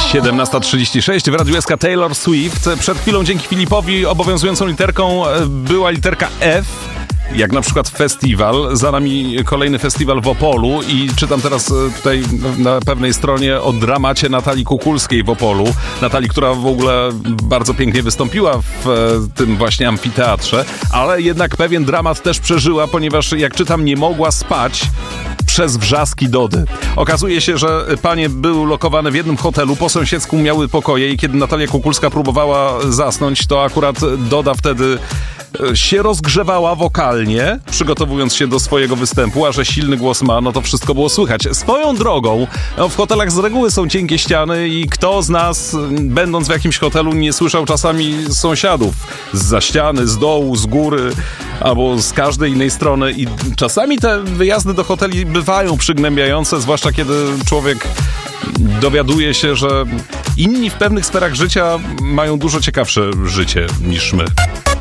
17:36 w Radiu SK Taylor Swift. Przed chwilą dzięki Filipowi obowiązującą literką była literka F, jak na przykład festiwal. Za nami kolejny festiwal w Opolu i czytam teraz tutaj na pewnej stronie o dramacie Natalii Kukulskiej w Opolu. Natalii, która w ogóle bardzo pięknie wystąpiła w tym właśnie amfiteatrze, ale jednak pewien dramat też przeżyła, ponieważ jak czytam, nie mogła spać przez wrzaski Dody. Okazuje się, że panie były lokowane w jednym hotelu, po sąsiedzku miały pokoje i kiedy Natalia Kukulska próbowała zasnąć, to akurat Doda wtedy się rozgrzewała wokalnie, przygotowując się do swojego występu, a że silny głos ma, no to wszystko było słychać. Swoją drogą, w hotelach z reguły są cienkie ściany i kto z nas, będąc w jakimś hotelu, nie słyszał czasami sąsiadów zza ściany, z dołu, z góry, albo z każdej innej strony i czasami te wyjazdy do hoteli bywają przygnębiające, zwłaszcza kiedy człowiek dowiaduje się, że inni w pewnych sferach życia mają dużo ciekawsze życie niż my.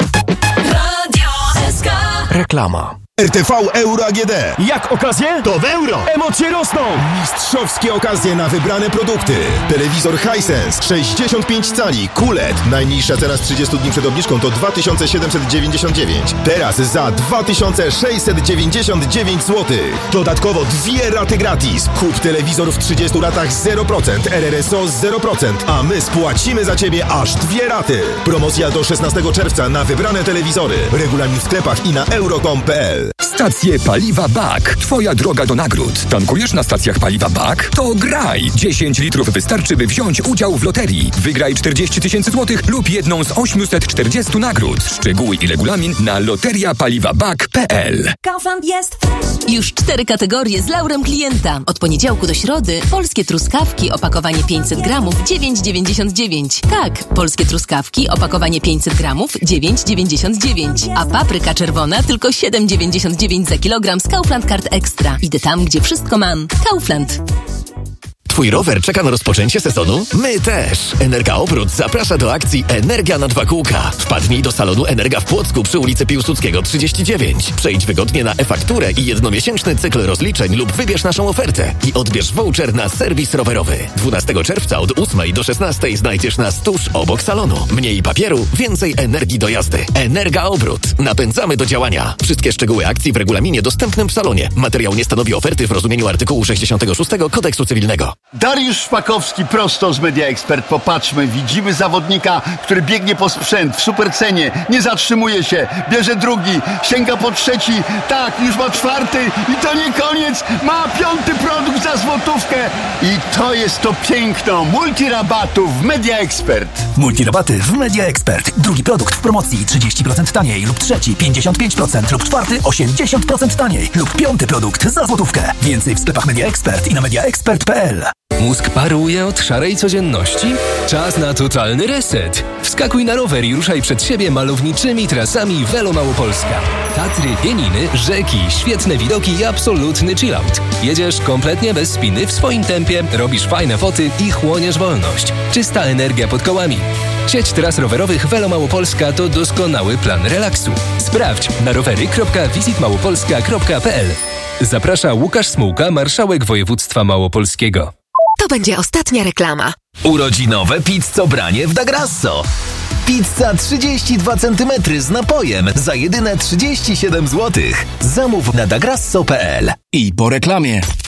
Reklama. RTV Euro AGD. Jak okazje? To w euro! Emocje rosną! Mistrzowskie okazje na wybrane produkty. Telewizor Hisense 65 cali QLED. Najniższa teraz 30 dni przed obniżką to 2799. Teraz za 2699 zł. Dodatkowo 2 raty gratis. Kup telewizor w 30 latach 0%, RRSO 0%, a my spłacimy za Ciebie aż 2 raty. Promocja do 16 czerwca na wybrane telewizory. Regulamin w sklepach i na euro.com.pl. Stacje paliwa BAK. Twoja droga do nagród. Tankujesz na stacjach paliwa BAK? To graj! 10 litrów wystarczy, by wziąć udział w loterii. Wygraj 40 000 złotych lub jedną z 840 nagród. Szczegóły i regulamin na loteriapaliwabak.pl. Kaufland jest fresh. Już 4 kategorie z laurem klienta. Od poniedziałku do środy polskie truskawki, opakowanie 500 gramów, 9,99. Tak, polskie truskawki, opakowanie 500 gramów, 9,99. A papryka czerwona tylko 7,99 za kilogram z Kaufland Card Extra. Idę tam, gdzie wszystko mam. Kaufland. Twój rower czeka na rozpoczęcie sezonu? My też! Energa Obrót zaprasza do akcji Energia na 2 kółka. Wpadnij do salonu Energa w Płocku przy ulicy Piłsudskiego 39. Przejdź wygodnie na e-fakturę i jednomiesięczny cykl rozliczeń lub wybierz naszą ofertę i odbierz voucher na serwis rowerowy. 12 czerwca od 8 do 16 znajdziesz nas tuż obok salonu. Mniej papieru, więcej energii do jazdy. Energa Obrót. Napędzamy do działania. Wszystkie szczegóły akcji w regulaminie dostępnym w salonie. Materiał nie stanowi oferty w rozumieniu artykułu 66 Kodeksu Cywilnego. Dariusz Szpakowski prosto z Media Expert. Popatrzmy, widzimy zawodnika, który biegnie po sprzęt w supercenie, nie zatrzymuje się, bierze drugi, sięga po trzeci, tak, już ma 4 i to nie koniec, ma 5 produkt za złotówkę i to jest to piękno multirabatów w Media Expert. Multirabaty w Media Expert. Drugi produkt w promocji 30% taniej lub trzeci 55% lub 4 80% taniej lub 5 produkt za złotówkę. Więcej w sklepach Media Expert i na mediaexpert.pl. Mózg paruje od szarej codzienności? Czas na totalny reset. Wskakuj na rower i ruszaj przed siebie malowniczymi trasami Velo Małopolska. Tatry, pieniny, rzeki, świetne widoki i absolutny chillout. Jedziesz kompletnie bez spiny w swoim tempie, robisz fajne foty i chłoniesz wolność. Czysta energia pod kołami. Sieć tras rowerowych Velo Małopolska to doskonały plan relaksu. Sprawdź na rowery.visitmałopolska.pl. Zaprasza Łukasz Smułka, marszałek województwa małopolskiego. To będzie ostatnia reklama. Urodzinowe pizzobranie w Da Grasso. Pizza 32 cm z napojem za jedyne 37 zł. Zamów na dagrasso.pl. I po reklamie.